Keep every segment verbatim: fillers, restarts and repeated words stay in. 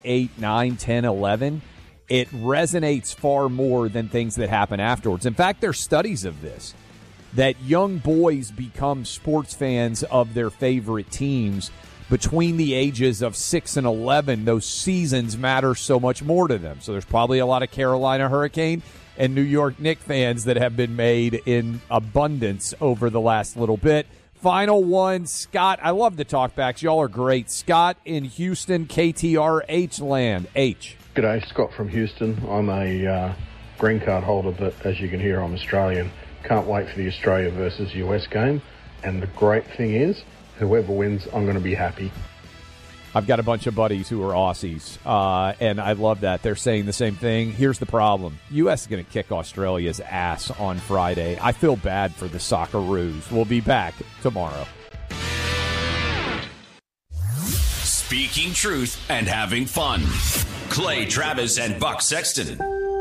eight, nine, ten, eleven, it resonates far more than things that happen afterwards. In fact, there's studies of this, that young boys become sports fans of their favorite teams between the ages of six and eleven. Those seasons matter so much more to them. So there's probably a lot of Carolina Hurricane and New York Knicks fans that have been made in abundance over the last little bit. Final one, Scott. I love the talkbacks. Y'all are great. Scott in Houston, K T R H land. H. G'day, Scott from Houston. I'm a uh, green card holder, but as you can hear, I'm Australian. Can't wait for the Australia versus U S game. And the great thing is, whoever wins, I'm going to be happy. I've got a bunch of buddies who are Aussies, uh, and I love that. They're saying the same thing. Here's the problem. U S is going to kick Australia's ass on Friday. I feel bad for the Socceroos. We'll be back tomorrow. Speaking truth and having fun. Clay Travis and Buck Sexton.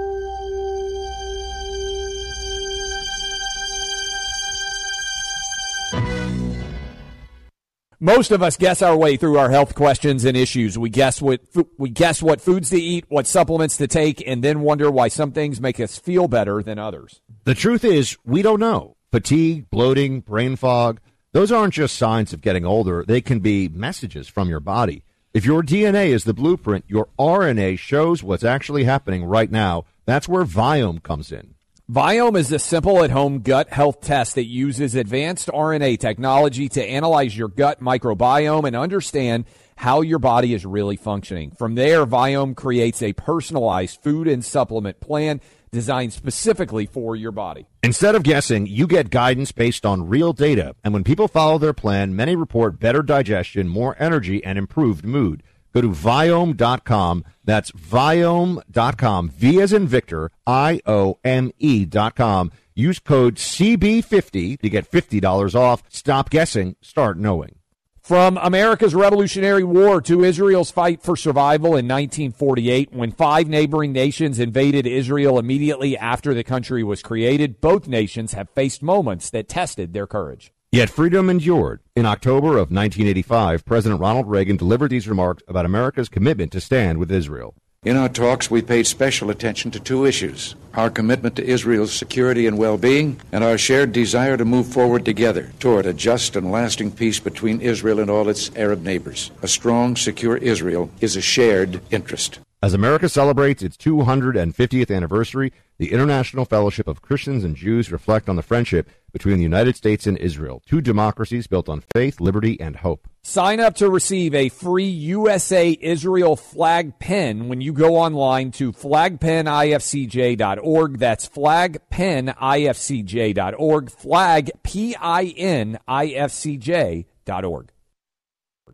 Most of us guess our way through our health questions and issues. We guess what we guess what foods to eat, what supplements to take, and then wonder why some things make us feel better than others. The truth is, we don't know. Fatigue, bloating, brain fog, those aren't just signs of getting older. They can be messages from your body. If your D N A is the blueprint, your R N A shows what's actually happening right now. That's where Viome comes in. Viome is a simple at-home gut health test that uses advanced R N A technology to analyze your gut microbiome and understand how your body is really functioning. From there, Viome creates a personalized food and supplement plan designed specifically for your body. Instead of guessing, you get guidance based on real data. And when people follow their plan, many report better digestion, more energy, and improved mood. Go to Viome dot com. That's Viome dot com. V as in Victor, I O M E dot com. Use code C B fifty to get fifty dollars off. Stop guessing. Start knowing. From America's Revolutionary War to Israel's fight for survival in nineteen forty-eight, when five neighboring nations invaded Israel immediately after the country was created, both nations have faced moments that tested their courage. Yet freedom endured. In October of nineteen eighty-five, President Ronald Reagan delivered these remarks about America's commitment to stand with Israel. In our talks, we paid special attention to two issues: our commitment to Israel's security and well-being, and our shared desire to move forward together toward a just and lasting peace between Israel and all its Arab neighbors. A strong, secure Israel is a shared interest. As America celebrates its two hundred fiftieth anniversary, the International Fellowship of Christians and Jews reflect on the friendship between the United States and Israel, two democracies built on faith, liberty, and hope. Sign up to receive a free U S A Israel flag pin when you go online to flag pen I F C J dot org. That's flag pen I F C J dot org, flag P I N I F C J dot org.